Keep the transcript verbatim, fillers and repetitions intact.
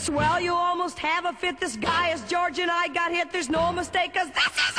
Swell, you almost have a fit. This guy is George and I got hit. There's no mistake, 'cause this is